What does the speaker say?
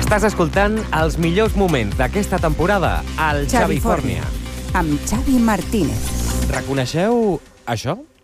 Estàs escoltant els millors moments d'aquesta temporada al Xavifòrnia. Amb Xavi Martínez. Reconeixeu això?